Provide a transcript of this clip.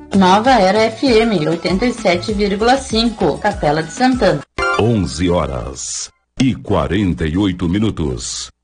Nova Era FM 87,5, Capela de Santana. 11h48.